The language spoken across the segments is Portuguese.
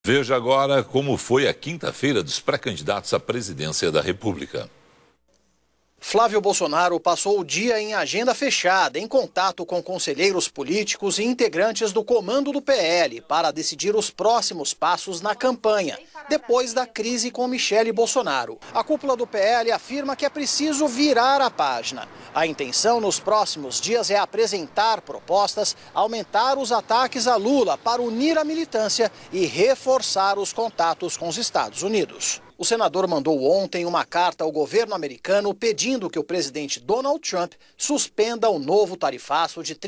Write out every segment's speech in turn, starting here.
Veja agora como foi a quinta-feira dos pré-candidatos à presidência da República. Flávio Bolsonaro passou o dia em agenda fechada, em contato com conselheiros políticos e integrantes do comando do PL para decidir os próximos passos na campanha, depois da crise com Michele Bolsonaro. A cúpula do PL afirma que é preciso virar a página. A intenção nos próximos dias é apresentar propostas, aumentar os ataques a Lula para unir a militância e reforçar os contatos com os Estados Unidos. O senador mandou ontem uma carta ao governo americano pedindo que o presidente Donald Trump suspenda o novo tarifaço de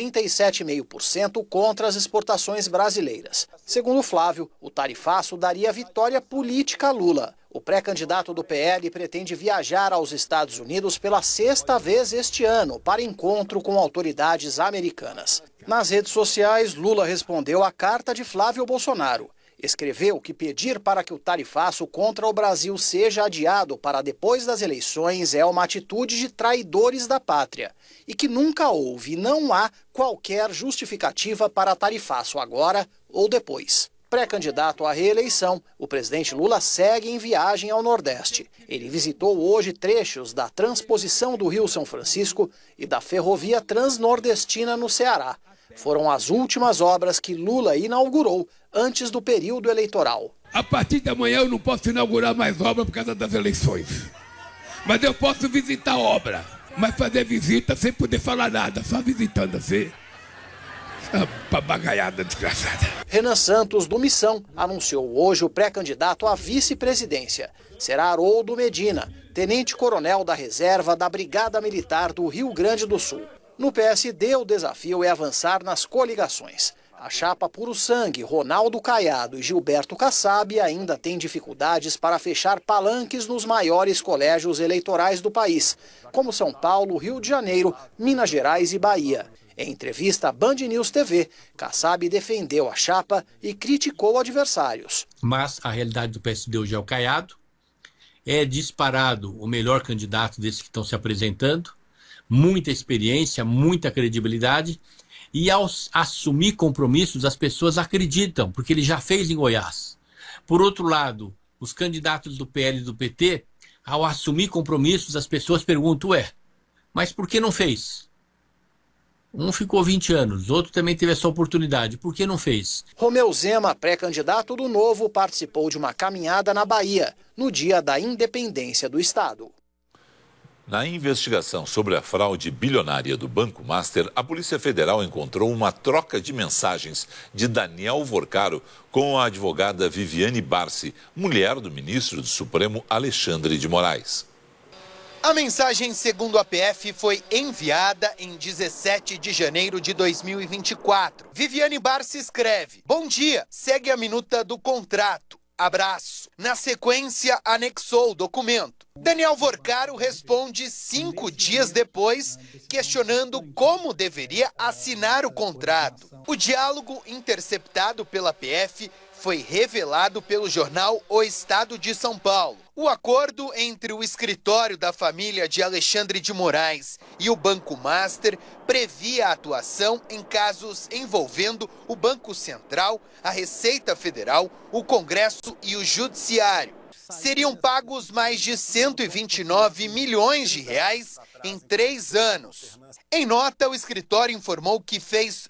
37,5% contra as exportações brasileiras. Segundo Flávio, o tarifaço daria vitória política a Lula. O pré-candidato do PL pretende viajar aos Estados Unidos pela sexta vez este ano para encontro com autoridades americanas. Nas redes sociais, Lula respondeu à carta de Flávio Bolsonaro. Escreveu que pedir para que o tarifaço contra o Brasil seja adiado para depois das eleições é uma atitude de traidores da pátria e que nunca houve e não há qualquer justificativa para tarifaço agora ou depois. Pré-candidato à reeleição, o presidente Lula segue em viagem ao Nordeste. Ele visitou hoje trechos da transposição do Rio São Francisco e da ferrovia transnordestina no Ceará. Foram as últimas obras que Lula inaugurou antes do período eleitoral. A partir de amanhã eu não posso inaugurar mais obra por causa das eleições. Mas eu posso visitar a obra. Mas fazer visita sem poder falar nada, só visitando assim. Essa papagaiada desgraçada. Renan Santos, do Missão, anunciou hoje o pré-candidato à vice-presidência. Será Haroldo Medina, tenente-coronel da reserva da Brigada Militar do Rio Grande do Sul. No PSD, o desafio é avançar nas coligações. A chapa Puro Sangue, Ronaldo Caiado e Gilberto Kassab ainda têm dificuldades para fechar palanques nos maiores colégios eleitorais do país, como São Paulo, Rio de Janeiro, Minas Gerais e Bahia. Em entrevista à Band News TV, Kassab defendeu a chapa e criticou adversários. Mas a realidade do PSD hoje é o Caiado. É disparado o melhor candidato desses que estão se apresentando. Muita experiência, muita credibilidade, e ao assumir compromissos as pessoas acreditam, porque ele já fez em Goiás. Por outro lado, os candidatos do PL e do PT, ao assumir compromissos as pessoas perguntam, mas por que não fez? Um ficou 20 anos, outro também teve essa oportunidade, por que não fez? Romeu Zema, pré-candidato do Novo, participou de uma caminhada na Bahia, no dia da independência do Estado. Na investigação sobre a fraude bilionária do Banco Master, a Polícia Federal encontrou uma troca de mensagens de Daniel Vorcaro com a advogada Viviane Barsi, mulher do ministro do Supremo Alexandre de Moraes. A mensagem, segundo a PF, foi enviada em 17 de janeiro de 2024. Viviane Barsi escreve: "Bom dia, segue a minuta do contrato. Abraço." Na sequência, anexou o documento. Daniel Vorcaro responde 5 dias depois, questionando como deveria assinar o contrato. O diálogo interceptado pela PF foi revelado pelo jornal O Estado de São Paulo. O acordo entre o escritório da família de Alexandre de Moraes e o Banco Master previa a atuação em casos envolvendo o Banco Central, a Receita Federal, o Congresso e o Judiciário. Seriam pagos mais de 129 milhões de reais em 3 anos. Em nota, o escritório informou que fez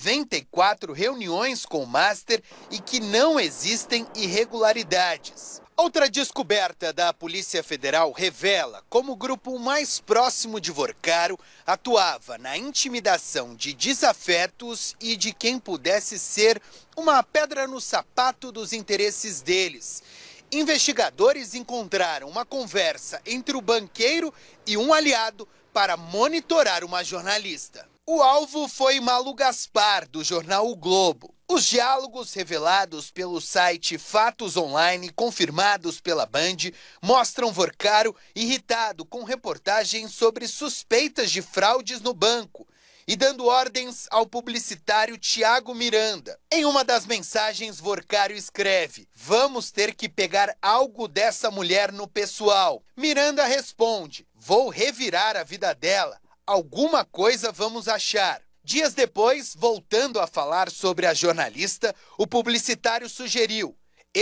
94 reuniões com o Master e que não existem irregularidades. Outra descoberta da Polícia Federal revela como o grupo mais próximo de Vorcaro atuava na intimidação de desafetos e de quem pudesse ser uma pedra no sapato dos interesses deles. Investigadores encontraram uma conversa entre o banqueiro e um aliado para monitorar uma jornalista. O alvo foi Malu Gaspar, do jornal O Globo. Os diálogos revelados pelo site Fatos Online, confirmados pela Band, mostram Vorcaro irritado com reportagens sobre suspeitas de fraudes no banco e dando ordens ao publicitário Tiago Miranda. Em uma das mensagens, Vorcaro escreve: "Vamos ter que pegar algo dessa mulher no pessoal." Miranda responde: "Vou revirar a vida dela. Alguma coisa vamos achar." Dias depois, voltando a falar sobre a jornalista, o publicitário sugeriu: